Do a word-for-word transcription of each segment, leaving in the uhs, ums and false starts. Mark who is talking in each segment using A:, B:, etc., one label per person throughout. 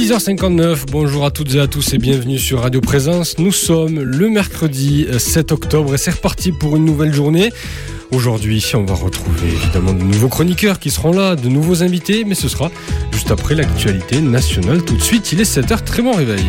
A: six heures cinquante-neuf, bonjour à toutes et à tous et bienvenue sur Radio Présence. Nous sommes le mercredi sept octobre et c'est reparti pour une nouvelle journée. Aujourd'hui, on va retrouver évidemment de nouveaux chroniqueurs qui seront là, de nouveaux invités, mais ce sera juste après l'actualité nationale. Tout de suite, il est sept heures, très bon réveil.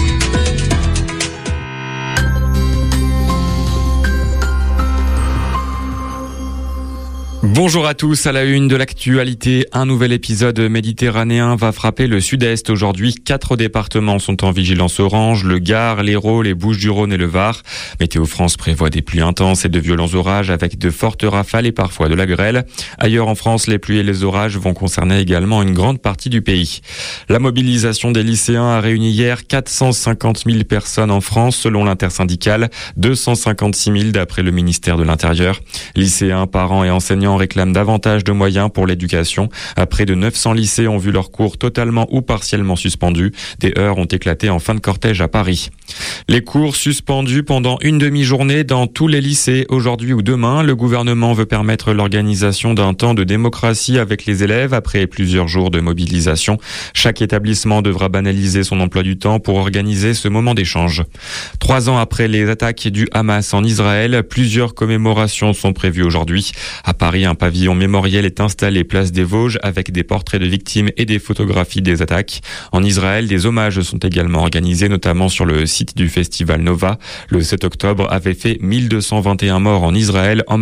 B: Bonjour à tous, à la une de l'actualité, un nouvel épisode méditerranéen va frapper le sud-est. Aujourd'hui, quatre départements sont en vigilance orange, le Gard, l'Hérault, les Bouches-du-Rhône et le Var. Météo France prévoit des pluies intenses et de violents orages avec de fortes rafales et parfois de la grêle. Ailleurs en France, les pluies et les orages vont concerner également une grande partie du pays. La mobilisation des lycéens a réuni hier quatre cent cinquante mille personnes en France selon l'intersyndicale, deux cent cinquante-six mille d'après le ministère de l'Intérieur. Lycéens, parents et enseignants réclament davantage de moyens pour l'éducation. Près de neuf cents lycées ont vu leurs cours totalement ou partiellement suspendus. Des heurts ont éclaté en fin de cortège à Paris. Les cours suspendus pendant une demi-journée dans tous les lycées aujourd'hui ou demain. Le gouvernement veut permettre l'organisation d'un temps de démocratie avec les élèves après plusieurs jours de mobilisation. Chaque établissement devra banaliser son emploi du temps pour organiser ce moment d'échange. Trois ans après les attaques du Hamas en Israël, plusieurs commémorations sont prévues aujourd'hui. À Paris, un pavillon mémoriel est installé place des Vosges avec des portraits de victimes et des photographies des attaques. En Israël, des hommages sont également organisés, notamment sur le site du festival Nova. Le sept octobre avait fait mille deux cent vingt et un morts en Israël en